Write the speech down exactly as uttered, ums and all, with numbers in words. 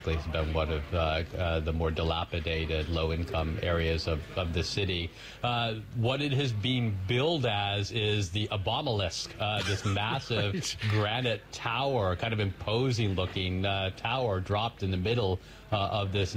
It's been one of uh, uh, the more dilapidated, low-income areas of, of the city. Uh, what it has been billed as is the Obamalisk, uh, this massive right. granite tower, kind of imposing-looking uh, tower dropped in the middle uh, of this